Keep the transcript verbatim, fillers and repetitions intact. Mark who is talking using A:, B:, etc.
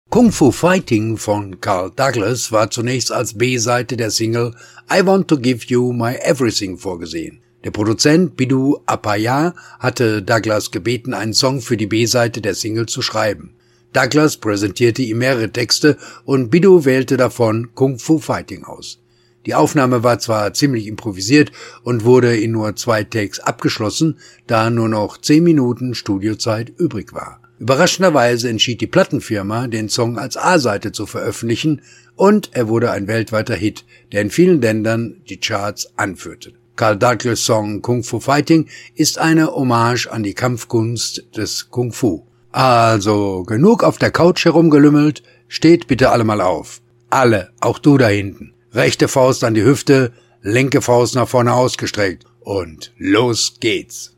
A: Kung Fu Fighting von Carl Douglas war zunächst als B-Seite der Single I Want to Give You My Everything vorgesehen. Der Produzent Biddu Appaiah hatte Douglas gebeten, einen Song für die B-Seite der Single zu schreiben. Douglas präsentierte ihm mehrere Texte und Biddu wählte davon Kung Fu Fighting aus. Die Aufnahme war zwar ziemlich improvisiert und wurde in nur zwei Takes abgeschlossen, da nur noch zehn Minuten Studiozeit übrig war. Überraschenderweise entschied die Plattenfirma, den Song als A-Seite zu veröffentlichen, und er wurde ein weltweiter Hit, der in vielen Ländern die Charts anführte. Carl Douglas' Song Kung Fu Fighting ist eine Hommage an die Kampfkunst des Kung Fu. Also, genug auf der Couch herumgelümmelt, steht bitte alle mal auf. Alle, auch du da hinten. Rechte Faust an die Hüfte, linke Faust nach vorne ausgestreckt und los geht's.